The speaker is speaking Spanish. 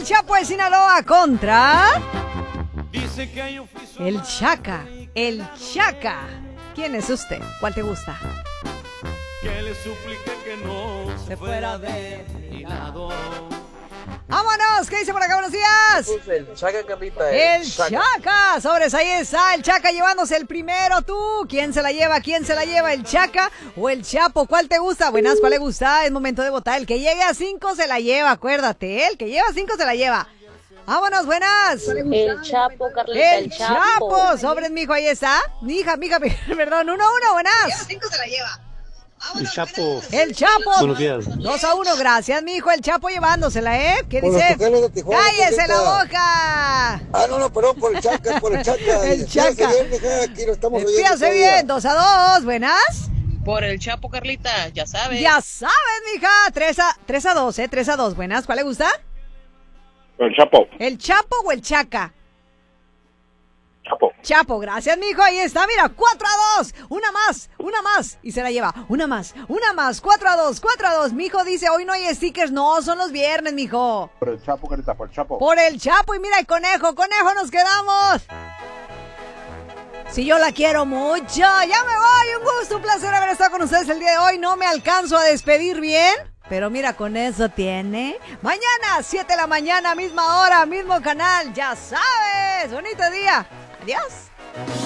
el Chapo de Sinaloa contra el Chaca. El Chaca. ¿Quién es usted? ¿Cuál te gusta? Que le suplique que no se fuera de mi lado. ¡Vámonos! ¿Qué dice por acá? ¡Buenos días! Pues el Chaca, Carlita. El Chaca. Sobres, ahí está. El Chaca llevándose el primero. ¿Tú? ¿Quién se la lleva? ¿Quién se la lleva? ¿El Chaca o el Chapo? ¿Cuál te gusta? Buenas, ¿cuál le gusta? Es momento de votar. El que llegue a 5 se la lleva, acuérdate. El que lleva a 5 se la lleva. ¡Vámonos, buenas! El Chapo, Carlita, el Chapo. Sobres, mijo, ahí está. Mi hija, perdón. 1-1, buenas. Lleva 5 se la lleva. El Chapo. El Chapo. Buenos días. 2-1, gracias, mijo. El Chapo llevándosela, ¿eh? ¿Qué dice? ¡Cállese la boca! No, perdón, por el Chaca, por el Chaca. El Chaca. Aquí lo estamos oyendo. Despídase bien, 2-2, buenas. Por el Chapo, Carlita, ya sabes. Ya sabes, mija. 3-2, 3-2, buenas. ¿Cuál le gusta? El Chapo. ¿El Chapo o el Chaca? Chapo. Chapo, gracias, mijo. Ahí está, mira, 4-2. Una más. Y se la lleva. Una más. 4-2. Mijo dice, hoy no hay stickers. No, son los viernes, mijo. Por el Chapo, Carita, por el Chapo. Por el Chapo. Y mira el conejo. Conejo, nos quedamos. Si yo la quiero mucho. Ya me voy. Un gusto, un placer haber estado con ustedes el día de hoy. No me alcanzo a despedir bien. Pero mira, con eso tiene. Mañana, 7 de la mañana, misma hora, mismo canal. Ya sabes. Bonito día. Adiós.